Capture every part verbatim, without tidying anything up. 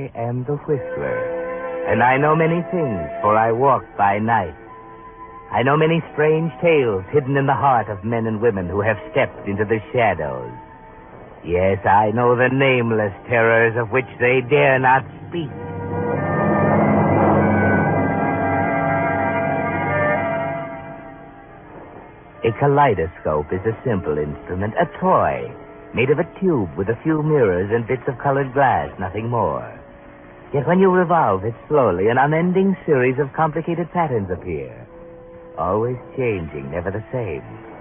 I am the Whistler, and I know many things, for I walk by night. I know many strange tales hidden in the heart of men and women who have stepped into the shadows. Yes, I know the nameless terrors of which they dare not speak. A kaleidoscope is a simple instrument, a toy, made of a tube with a few mirrors and bits of colored glass, nothing more. Yet when you revolve it slowly, an unending series of complicated patterns appear, always changing, never the same.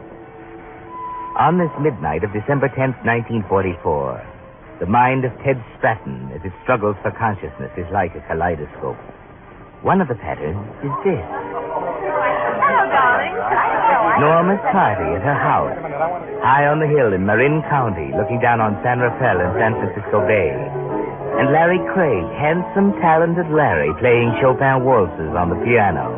On this midnight of December tenth, nineteen forty-four, the mind of Ted Stratton, as it struggles for consciousness, is like a kaleidoscope. One of the patterns is this. Hello, darling. Norma's party at her house, high on the hill in Marin County, looking down on San Rafael and San Francisco Bay. And Larry Craig, handsome, talented Larry, playing Chopin waltzes on the piano.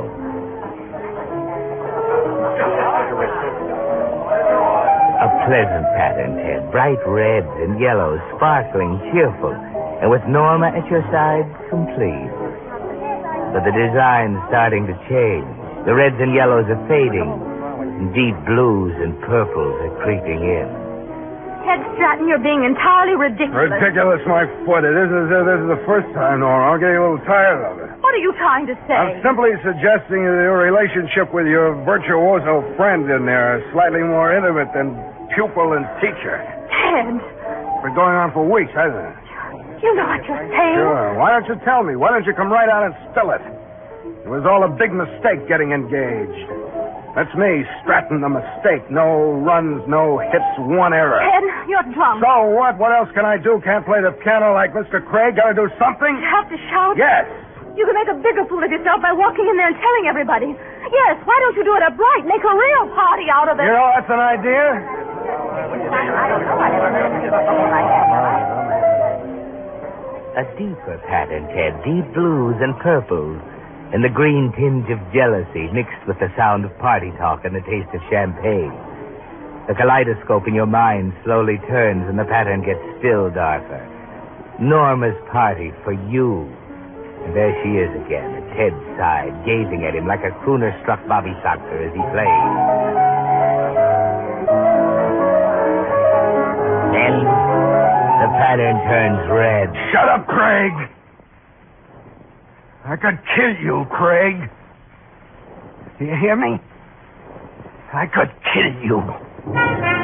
A pleasant pattern, Ted. Bright reds and yellows, sparkling, cheerful. And with Norma at your side, complete. But the design's starting to change. The reds and yellows are fading. And deep blues and purples are creeping in. Ted Stratton, you're being entirely ridiculous. Ridiculous, my foot. This is, uh, this is the first time, Nora. I'm getting a little tired of it. What are you trying to say? I'm simply suggesting that your relationship with your virtuoso friend in there is slightly more intimate than pupil and teacher. Ted. It's been going on for weeks, hasn't it? You know what you're saying. Sure. Why don't you tell me? Why don't you come right out and spill it? It was all a big mistake getting engaged. That's me, Stratton, the mistake. No runs, no hits, one error. Ted, you're drunk. So what? What else can I do? Can't play the piano like Mister Craig? Gotta do something? You have to shout? Yes. You can make a bigger fool of yourself by walking in there and telling everybody. Yes, why don't you do it upright? Make a real party out of it. You know, that's an idea. I don't know. I never heard of something like that. A deeper pattern, Ted. Deep blues and purples. And the green tinge of jealousy mixed with the sound of party talk and the taste of champagne. The kaleidoscope in your mind slowly turns and the pattern gets still darker. Norma's party for you. And there she is again, at Ted's side, gazing at him like a crooner-struck Bobby Soxer as he plays. Then the pattern turns red. Shut up, Craig! I could kill you, Craig. Do you hear me? I could kill you.